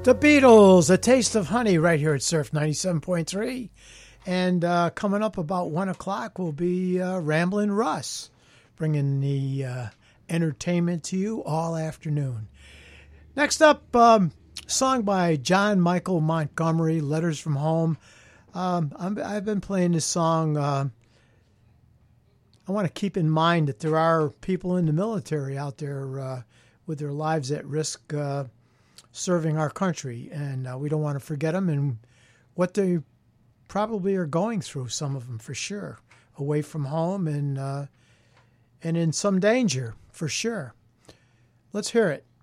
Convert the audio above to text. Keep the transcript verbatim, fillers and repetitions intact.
The Beatles, A Taste of Honey, right here at Surf ninety-seven point three. And uh, coming up about one o'clock will be uh, Ramblin' Russ, bringing the uh, entertainment to you all afternoon. Next up, um, song by John Michael Montgomery, Letters from Home. Um, I'm, I've been playing this song. Uh, I want to keep in mind that there are people in the military out there uh, with their lives at risk uh, serving our country, and uh, we don't want to forget them and what they probably are going through, some of them for sure, away from home and uh, and in some danger for sure. Let's hear it.